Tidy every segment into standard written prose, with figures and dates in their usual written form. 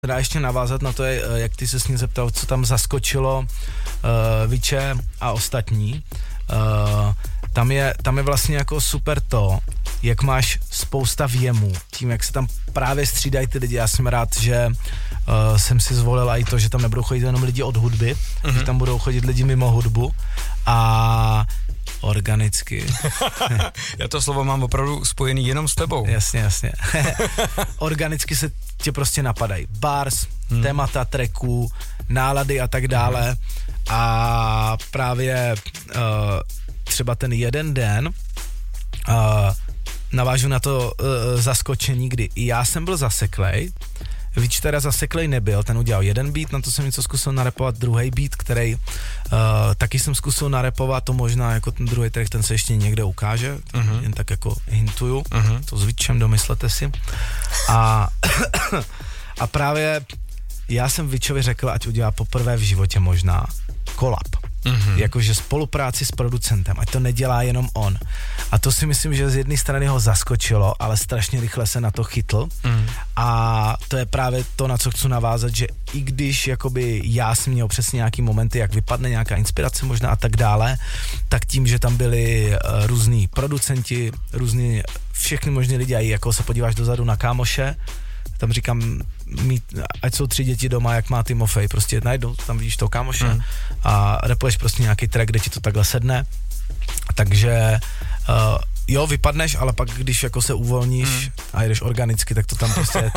Dá ještě navázat na to, jak ty se s ní zeptal, co tam zaskočilo Viče a ostatní. Tam je vlastně jako super to, jak máš spousta věmů, tím, jak se tam právě střídají ty lidi. Já jsem rád, že jsem si zvolil i to, že tam nebudou chodit jenom lidi od hudby, že tam budou chodit lidi mimo hudbu a organicky. Já to slovo mám opravdu spojený jenom s tebou. Jasně. Organicky se tě prostě napadají. Bars, témata tracků, nálady a tak dále. A právě třeba ten jeden den navážu na to zaskočení, kdy i já jsem byl zaseklej, Víč teda zaseklej nebyl, ten udělal jeden beat, na to jsem něco zkusil narepovat, druhý beat, který taky jsem zkusil narepovat, to možná jako ten druhý track, ten se ještě někde ukáže, jen tak jako hintuju, to s Víčem domyslete si. A právě já jsem Víčovi řekl, ať udělá poprvé v životě možná kolab. Jakože spolupráci s producentem, ať to nedělá jenom on. A to si myslím, že z jedné strany ho zaskočilo, ale strašně rychle se na to chytl. A to je právě to, na co chci navázat, že i když jakoby já jsem měl přesně nějaký momenty, jak vypadne nějaká inspirace možná a tak dále, tak tím, že tam byli různí producenti, různí všechny možný lidi, a jako se podíváš dozadu na kámoše, tam říkám, ať jsou 3 děti doma, jak má Timofej, prostě najdou, tam vidíš toho kámoše a rapuješ prostě nějaký track, kde ti to takhle sedne, takže jo, vypadneš, ale pak když jako se uvolníš a jdeš organicky, tak to tam prostě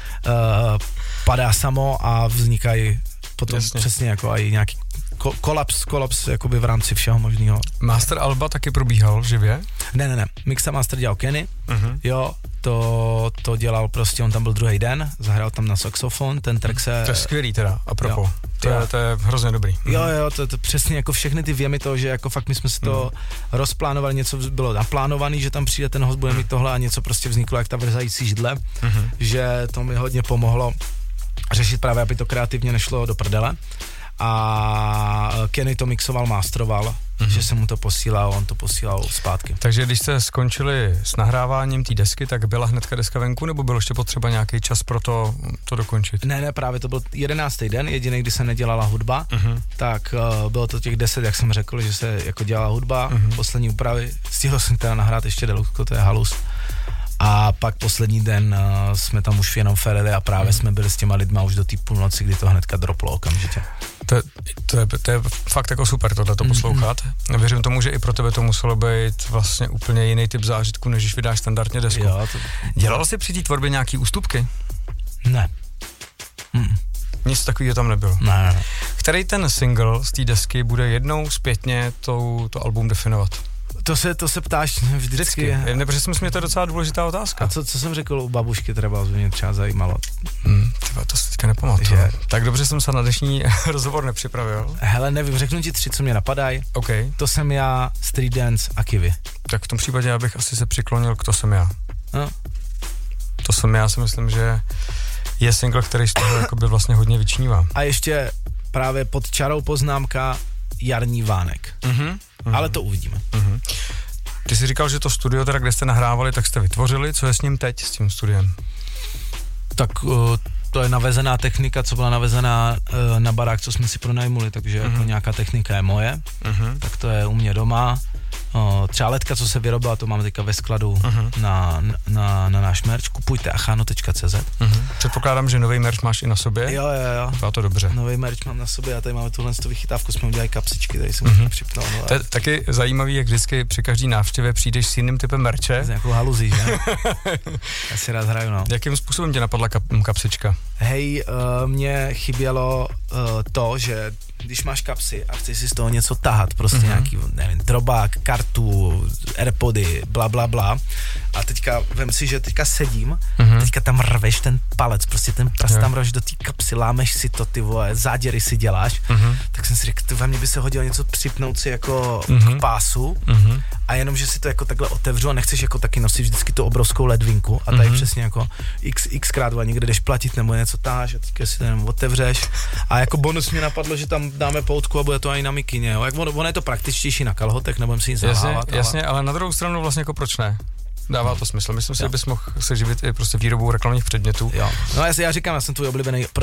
padá samo a vznikají potom přesně jako i nějaký kolaps jakoby v rámci všeho možného. Master Alba taky probíhal živě? Ne. Mix a master dělal Kenny, jo, to dělal prostě, on tam byl druhý den, zahrál tam na saxofon, ten track se... To je skvělý teda, apropo, to je hrozně dobrý. Jo, to přesně jako všechny ty věmy toho, že jako fakt my jsme si to rozplánovali, něco bylo naplánovaný, že tam přijde ten host, bude mít tohle a něco prostě vzniklo jak ta vrzající židle, že to mi hodně pomohlo řešit právě, aby to kreativně nešlo do prdele. A Kenny to mixoval, masteroval, že jsem mu to posílal, on to posílal zpátky. Takže když jste skončili s nahráváním té desky, tak byla hnedka deska venku, nebo bylo ještě potřeba nějaký čas pro to dokončit? Ne, právě to byl 11. den, jediný, kdy se nedělala hudba, tak bylo to těch 10, jak jsem řekl, že se jako dělala hudba, poslední úpravy, stihl jsem teda nahrát ještě deluxko, to je halus. A pak poslední den jsme tam už jenom Ferrari a právě jsme byli s těma lidma už do té půlnoci, kdy to hnedka droplo okamžitě. To je fakt jako super tohleto poslouchat. Věřím tomu, že i pro tebe to muselo být vlastně úplně jiný typ zážitku, než když vydáš standardně desku. Jo, Dělal jsi při té tvorbě nějaký ústupky? Ne. Nic takového tam nebylo? Ne. Který ten single z té desky bude jednou zpětně to album definovat? To se ptáš vždycky. Ne, protože si myslím, že to je docela důležitá otázka. A co jsem řekl u babušky, třeba mě třeba zajímalo. To si teďka nepamatuju. Tak dobře jsem se na dnešní rozhovor nepřipravil. Hele, nevím, řeknu ti 3, co mě napadají. Okay. To jsem já, Street Dance a Kiwi. Tak v tom případě já bych asi se přiklonil k To jsem já. No. To jsem já, si myslím, že je single, který z toho jakoby vlastně hodně vyčnívá. A ještě právě pod čarou poznámka Jarní Vánek. Ale to uvidíme. Ty jsi říkal, že to studio, teda kde jste nahrávali, tak jste vytvořili. Co je s ním teď, s tím studiem? Tak to je navezená technika, co byla navezená na barák, co jsme si pronajmuli, takže jako nějaká technika je moje, tak to je u mě doma. Třeba ledka, co se vyrobila, to máme teďka ve skladu na náš merch. Kupujte achano.cz. Předpokládám, že nový merch máš i na sobě. Jo. Vypadá to dobře. Nový merch mám na sobě a tady máme tuhle vychytávku, jsme udělali kapsičky, tady se můžeme připnout. To je taky zajímavý, jak vždycky při každý návštěvě přijdeš s jiným typem merče. S nějakou haluzí, že? Já si rád hraju, no. Jakým způsobem tě napadla kapsička? Hej, mně chybělo to, že když máš kapsy a chceš si z toho něco tahat, prostě nějaký, nevím, drobák, kartu, Airpody, bla. A teďka, vem si, že teďka sedím, teďka tam rveš ten palec, prostě ten prst tam rož do té kapsy, lámeš si to, ty vole, záděry si děláš, tak jsem si řekl, ve mně by se hodilo něco připnout si jako k pásu a jenom, že si to jako takhle otevřu a nechceš jako taky nosit vždycky tu obrovskou ledvinku a tady přesně jako xkrát někde jdeš platit nebo něco táš a teďka si to jenom otevřeš a jako bonus mě napadlo, že tam dáme poutku a bude to i na mikině, jo. Jak ono je to praktičtější na kalhotech, nebudem si nic zahávat. Jasně, ale na druhou stranu vlastně jako proč ne? Dává to smysl. Myslím si, že bys mohl se živit i prostě výrobou reklamních předmětů. Jo. No já říkám, já jsem tvůj oblíbený